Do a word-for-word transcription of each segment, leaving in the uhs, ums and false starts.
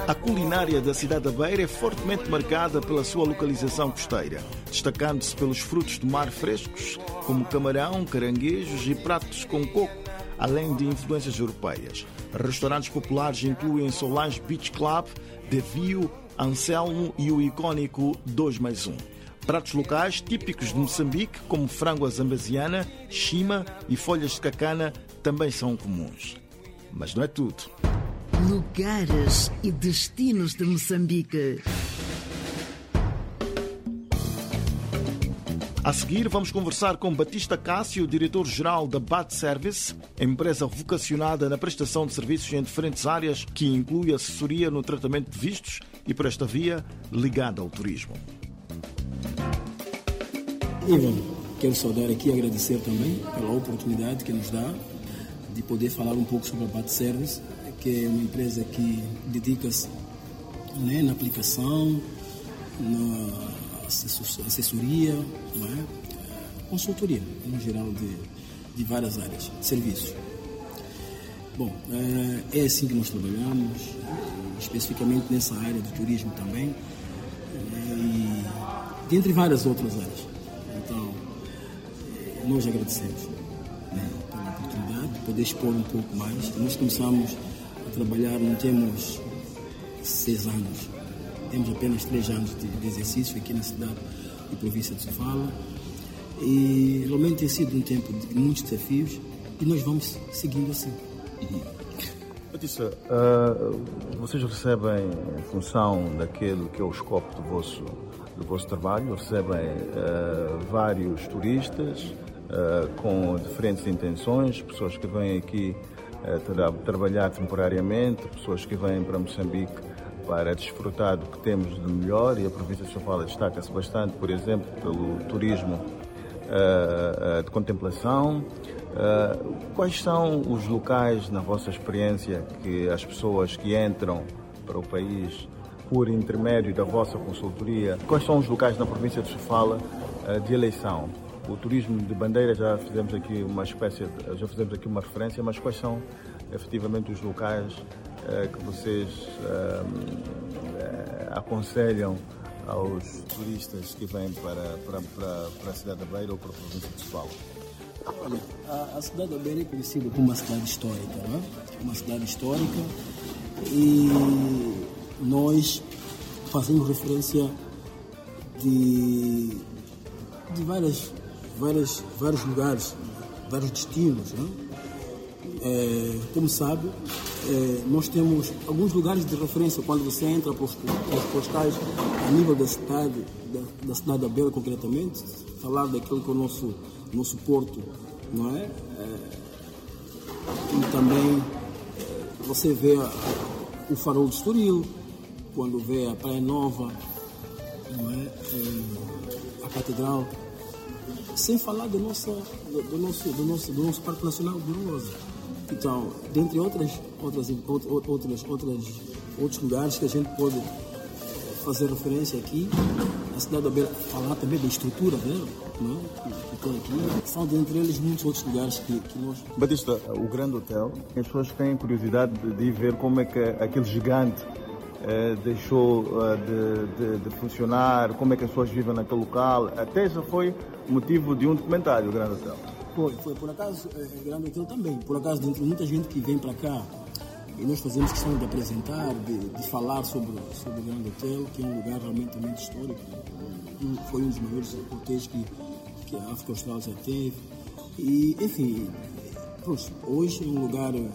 A culinária da cidade da Beira é fortemente marcada pela sua localização costeira, destacando-se pelos frutos do mar frescos, como camarão, caranguejos e pratos com coco, além de influências europeias. Restaurantes populares incluem Solange Beach Club, Devio, Anselmo e o icónico dois mais um. Pratos locais típicos de Moçambique, como frango à zambesiana, chima e folhas de cacana, também são comuns. Mas não é tudo. Lugares e destinos de Moçambique. A seguir, vamos conversar com Batista Cássio, diretor-geral da B A T Service, empresa vocacionada na prestação de serviços em diferentes áreas, que inclui assessoria no tratamento de vistos e, por esta via, ligada ao turismo. Ivan, quero saudar aqui e agradecer também pela oportunidade que nos dá de poder falar um pouco sobre a B A T Service, que é uma empresa que dedica-se, né, na aplicação, na assessoria, não é? Consultoria, em geral, de, de várias áreas, de serviços. Bom, é assim que nós trabalhamos, especificamente nessa área do turismo também, e dentre várias outras áreas. Então, nós agradecemos, né, pela oportunidade de poder expor um pouco mais. Nós começamos a trabalhar, não temos seis anos, temos apenas três anos de, de exercício aqui na cidade e província de Sofala, e realmente tem sido um tempo de muitos desafios e nós vamos seguindo assim. Batista, uh, vocês recebem, em função daquilo que é o escopo do vosso, do vosso trabalho, recebem uh, vários turistas uh, com diferentes intenções, pessoas que vêm aqui uh, tra- trabalhar temporariamente, pessoas que vêm para Moçambique para desfrutar do que temos de melhor, e a província de Sofala destaca-se bastante, por exemplo, pelo turismo uh, uh, de contemplação. Uh, quais são os locais, na vossa experiência, que as pessoas que entram para o país por intermédio da vossa consultoria, quais são os locais na província de Sofala uh, de eleição? O turismo de bandeira, já fizemos aqui uma espécie, de, já fizemos aqui uma referência, mas quais são efetivamente os locais uh, que vocês uh, uh, aconselham aos turistas que vêm para, para, para, para a cidade da Beira ou para a província de Sofala? Olha, a, a cidade da Beira é conhecida como uma cidade histórica, não é? Uma cidade histórica, e nós fazemos referência de, de várias, várias, vários lugares, vários destinos, não é? É, como sabe, é, nós temos alguns lugares de referência quando você entra para os, para os postais a nível da cidade, da, da cidade da Beira concretamente, falar daquilo que é o nosso, nosso porto, não é? É e também é, você vê a, o farol de Estoril, quando vê a Praia Nova, não é? É, a Catedral, sem falar do nosso, do, do nosso, do nosso, do nosso Parque Nacional de Rosa. Então, dentre outras, outras, outras, outras, outros lugares que a gente pode fazer referência aqui, a cidade da Beira, falar também da estrutura dela, não é? que, que tem aqui, são dentre eles muitos outros lugares que, que nós... Batista, o Grande Hotel, as pessoas têm curiosidade de, de ver como é que aquele gigante eh, deixou eh, de, de, de funcionar, como é que as pessoas vivem naquele local, até já foi motivo de um documentário, o Grande Hotel. Foi, foi por acaso, é, Grande Hotel também, por acaso, dentre muita gente que vem para cá, e nós fazemos questão de apresentar, de, de falar sobre, sobre o Grande Hotel, que é um lugar realmente muito histórico, um, foi um dos maiores hotéis que, que a África Austral já teve, e enfim, pronto, hoje é um lugar que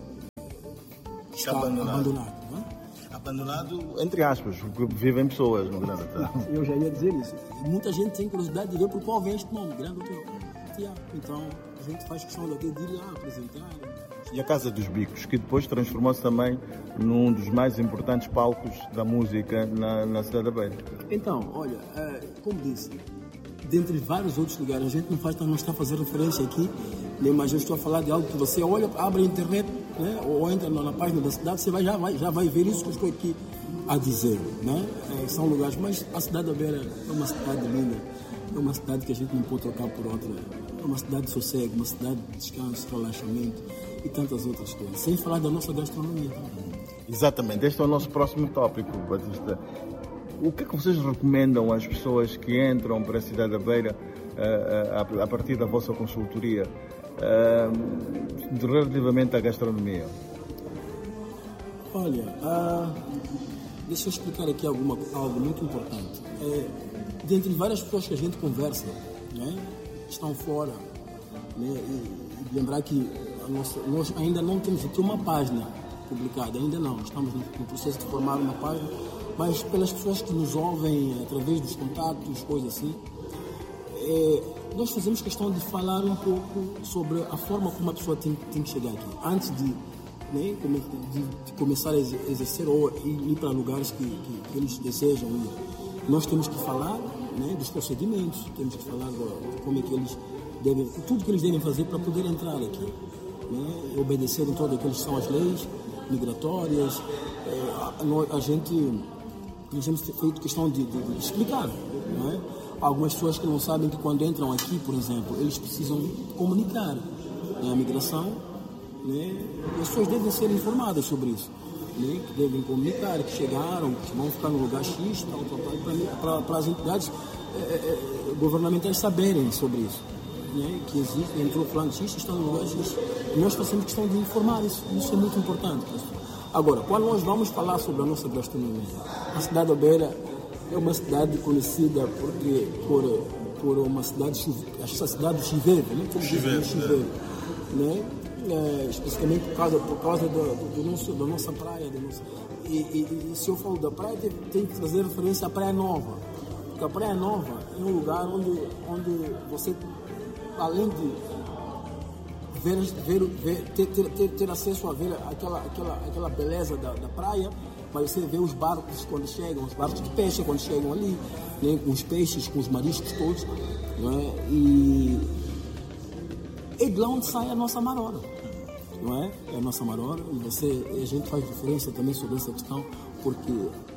está abandonado, abandonado, não é? Abandonado, entre aspas, porque vivem pessoas no Grande Hotel. Eu já ia dizer isso, e muita gente tem curiosidade de ver por qual vem este nome, Grande Hotel. Então a gente faz questão de ir lá apresentar. E a Casa dos Bicos, que depois transformou-se também num dos mais importantes palcos da música na, na cidade da Beira. Então, olha, é, como disse, dentre vários outros lugares, a gente não, faz, não está a fazer referência aqui, né, mas eu estou a falar de algo que você olha, abre a internet, né, ou entra na, na página da cidade, você vai, já, vai, já vai ver isso que eu estou aqui a dizer. Né? É, são lugares, mas a cidade da Beira é uma cidade linda, é uma cidade que a gente não pode trocar por outra. É uma cidade de sossego, uma cidade de descanso, relaxamento e tantas outras coisas. Sem falar da nossa gastronomia. E Exatamente, este é o nosso próximo tópico, Batista. O que é que vocês recomendam às pessoas que entram para a cidade da Beira uh, uh, a partir da vossa consultoria uh, relativamente à gastronomia? Olha, uh, deixa eu explicar aqui alguma, algo muito importante. É, dentre várias pessoas que a gente conversa, né, estão fora, né, e, e lembrar que a nossa, nós ainda não temos aqui uma página publicada, ainda não, estamos no, no processo de formar uma página, mas pelas pessoas que nos ouvem através dos contatos, coisas assim, é, nós fazemos questão de falar um pouco sobre a forma como a pessoa tem, tem que chegar aqui, antes de, né, de, de começar a exercer ou ir para lugares que, que, que eles desejam ir. Nós temos que falar, né, dos procedimentos, temos que falar de como é que eles devem, tudo que eles devem fazer para poder entrar aqui, né, obedecerem todas aquelas são as leis migratórias. É, a, a gente nós temos feito questão de, de, de explicar, não é? Algumas pessoas que não sabem que quando entram aqui, por exemplo, eles precisam comunicar, né, a migração, né, e as pessoas devem ser informadas sobre isso, né, que devem comunicar, que chegaram, que vão ficar no lugar X, tal, tal, tal, para, para as entidades é, é, governamentais saberem sobre isso, né, que existe, entrou fulano X, está no lugar X. E nós fazemos questão de informar isso, isso é muito importante. Agora, quando nós vamos falar sobre a nossa gastronomia, a cidade da Beira é uma cidade conhecida porque, por, por uma cidade, essa cidade do chiveiro, né? Como chiveiro, dizem, chiveiro, né? É, especificamente por causa, por causa do, do nosso, da nossa praia. Da nossa, e, e, e se eu falo da praia, tem, tem que trazer referência à Praia Nova, porque a Praia Nova é um lugar onde, onde você, além de Ver, ver, ver, ter, ter, ter acesso a ver aquela, aquela, aquela beleza da, da praia, mas você vê os barcos quando chegam, os barcos de peixe quando chegam ali, né, com os peixes, com os mariscos todos, não é? E é de lá onde sai a nossa marora, não é? É a nossa marora, e você, a gente faz referência também sobre essa questão, porque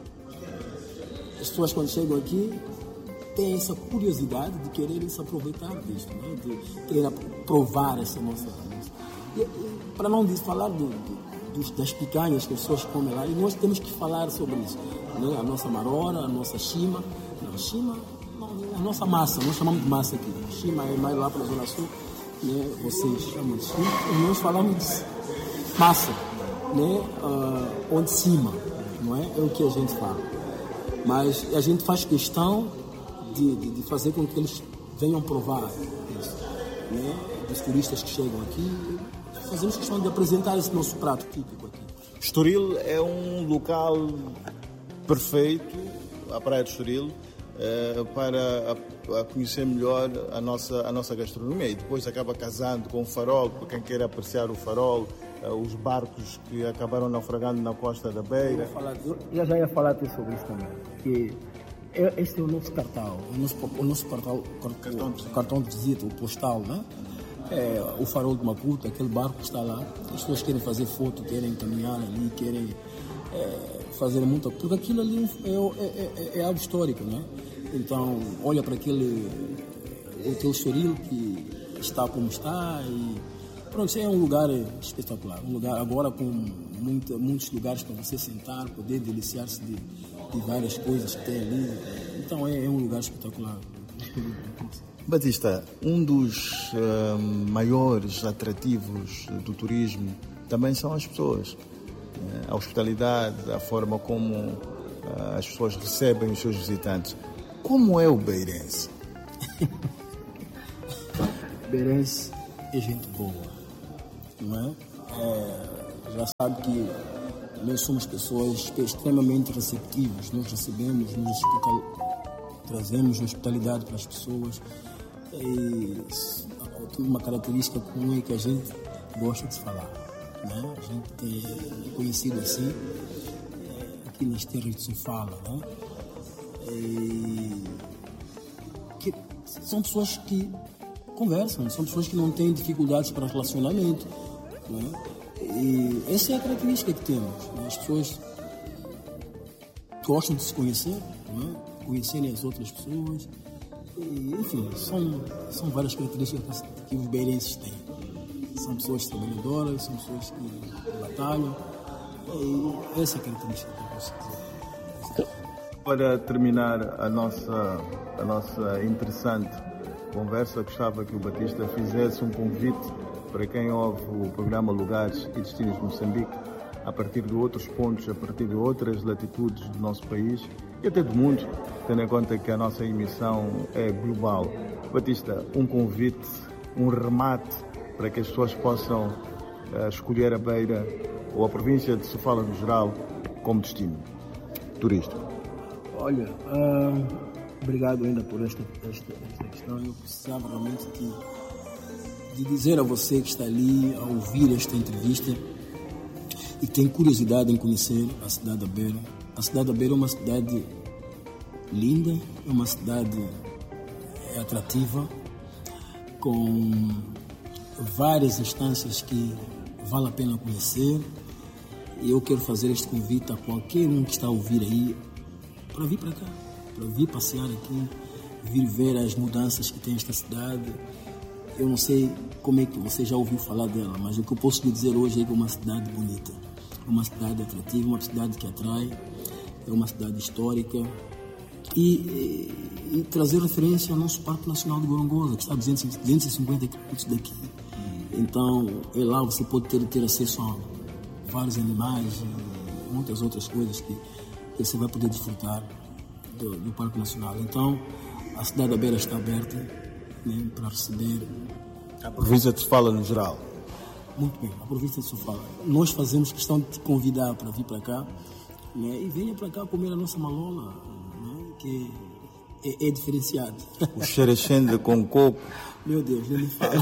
as pessoas quando chegam aqui tem essa curiosidade de querer se aproveitar disto, né? De querer provar essa nossa... E, e, para não dizer, falar do, do, das picanhas que as pessoas comem lá, e nós temos que falar sobre isso, né? A nossa marora, a nossa chima, não, chima, não, a nossa massa, nós chamamos de massa aqui, chima é mais lá para a Zona Sul, né? Vocês chamam de chima, e nós falamos de massa, né? Uh, onde cima, não é? É o que a gente fala. Mas a gente faz questão De, de, de fazer com que eles venham provar isso, né? Dos turistas que chegam aqui, fazemos questão de apresentar esse nosso prato típico aqui. Estoril é um local perfeito, a Praia de Estoril, eh, para a, a conhecer melhor a nossa, a nossa gastronomia, e depois acaba casando com o farol, para quem quer apreciar o farol, eh, os barcos que acabaram naufragando na costa da Beira. Eu, falar, eu, eu já ia falar até sobre isso também, que este é o nosso cartão, o nosso, o nosso cartão, cartão, o cartão de visita, o postal, né? É, o farol de Maputo, aquele barco que está lá. As pessoas querem fazer foto, querem caminhar ali, querem é, fazer muita... Porque aquilo ali é, é, é, é algo histórico, né? Então, olha para aquele Hotel Estoril que está como está e... Pronto, isso é um lugar espetacular. Um lugar agora com muita, muitos lugares para você sentar, poder deliciar-se de, de várias coisas que tem ali. Então é, é um lugar espetacular. Batista, um dos uh, maiores atrativos do turismo também são as pessoas. A hospitalidade, a forma como uh, as pessoas recebem os seus visitantes. Como é o beirense? Beirense é gente boa. Não é? É, já sabe que nós somos pessoas extremamente receptivas, nós recebemos, nos hospital, trazemos hospitalidade para as pessoas, e uma característica comum é que a gente gosta de falar, né? A gente é conhecido assim, aqui nas terras de Sofala, né? E que são pessoas que conversam, são pessoas que não têm dificuldades para relacionamento, né? E essa é a característica que temos, né? As pessoas gostam de se conhecer, né? Conhecerem as outras pessoas, e, enfim, são, são várias características que os beirenses têm. São pessoas trabalhadoras, são pessoas que batalham, É essa característica que eu posso dizer. Para terminar a nossa, a nossa interessante conversa, gostava que o Batista fizesse um convite para quem ouve o programa Lugares e Destinos de Moçambique, a partir de outros pontos, a partir de outras latitudes do nosso país e até do mundo, tendo em conta que a nossa emissão é global. Batista, um convite, um remate para que as pessoas possam uh, escolher a Beira ou a província de Sofala no geral como destino turístico. Olha, uh, obrigado ainda por esta, esta, esta questão. Eu precisava realmente de, de dizer a você que está ali a ouvir esta entrevista e que tem curiosidade em conhecer a cidade da Beira. A cidade da Beira é uma cidade linda, é uma cidade atrativa, com várias instâncias que vale a pena conhecer. E eu quero fazer este convite a qualquer um que está a ouvir aí para vir para cá, para vir passear aqui, vir ver as mudanças que tem esta cidade. Eu não sei como é que você já ouviu falar dela, mas o que eu posso lhe dizer hoje é que é uma cidade bonita, é uma cidade atrativa, uma cidade que atrai, é uma cidade histórica. E, e, e trazer referência ao nosso Parque Nacional de Gorongosa, que está a duzentos e cinquenta quilômetros daqui. Então, é lá você pode ter, ter acesso a vários animais e muitas outras coisas que que você vai poder desfrutar do, do Parque Nacional. Então, a cidade da Beira está aberta, né, para receber... A província de Sofala no geral. Muito bem, a província de Sofala. Nós fazemos questão de te convidar para vir para cá, né, e venha para cá comer a nossa malola, né, que é, é diferenciado. O xerexende com coco. Meu Deus, nem me fala.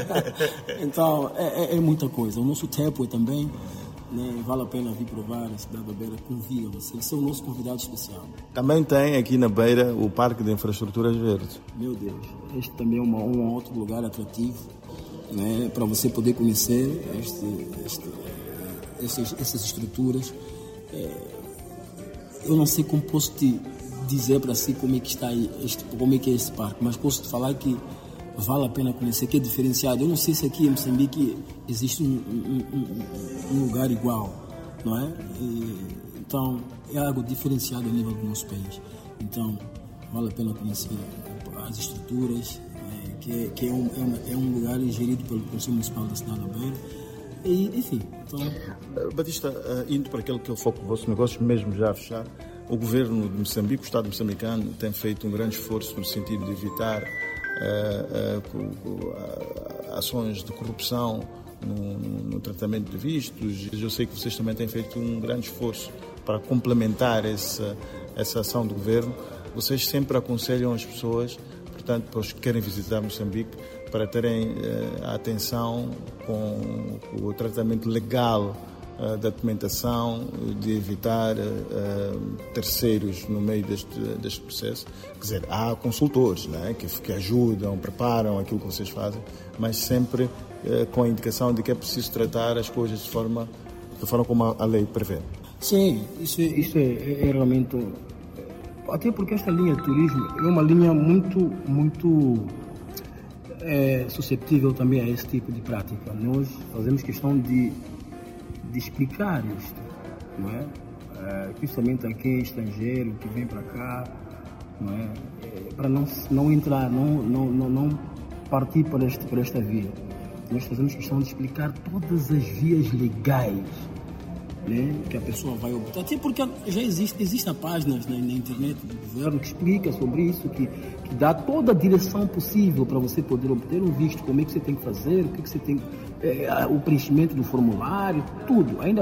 Então, é, é, é muita coisa. O nosso tepo também... Né, vale a pena vir provar a cidade da Beira, convida você, você é o nosso convidado especial. Também tem aqui na Beira o Parque de Infraestruturas Verdes. Meu Deus, este também é uma, um outro lugar atrativo, né, para você poder conhecer este, este, essas, essas estruturas. É, eu não sei como posso te dizer para si como é que está este, como é que é este parque, mas posso te falar que vale a pena conhecer, que é diferenciado. Eu não sei se aqui em Moçambique existe um, um, um, um lugar igual, não é? E, então, é algo diferenciado a nível do nosso país. Então, vale a pena conhecer as estruturas, é, que, é, que é, um, é, uma, é um lugar gerido pelo Conselho Municipal da cidade da Beira. E, enfim, então... Batista, indo para aquele que é o foco do vosso negócio, mesmo já a fechar, o governo de Moçambique, o Estado moçambicano, tem feito um grande esforço no sentido de evitar Uh, uh, uh, ações de corrupção no, no tratamento de vistos. Eu sei que vocês também têm feito um grande esforço para complementar essa, essa ação do governo. Vocês sempre aconselham as pessoas, portanto, para os que querem visitar Moçambique, para terem uh, a atenção com, com o tratamento legal uh, da documentação, de evitar uh, terceiros no meio deste, deste processo. Quer dizer, há consultores, né, que, que ajudam, preparam aquilo que vocês fazem, mas sempre uh, com a indicação de que é preciso tratar as coisas de forma, de forma como a, a lei prevê. Sim, isso, é, isso é, é realmente... Até porque esta linha de turismo é uma linha muito, muito é, susceptível também a esse tipo de prática. Nós fazemos questão de, de explicar isto, não é? É, principalmente a quem é estrangeiro, que vem para cá, não é? É, para não, não entrar, não, não, não, não partir por, este, por esta via. Nós fazemos questão de explicar todas as vias legais, né, que a pessoa vai obter. Até porque já existe, existem páginas na, na internet do governo que explica sobre isso, que, que dá toda a direção possível para você poder obter um visto, como é que você tem que fazer, o que, que você tem, é, o preenchimento do formulário, tudo. Ainda